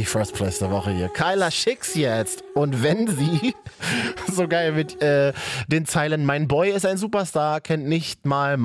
First Place der Woche hier. Kyla Schicks jetzt. Und wenn sie, so geil mit den Zeilen, mein Boy ist ein Superstar, kennt nicht mal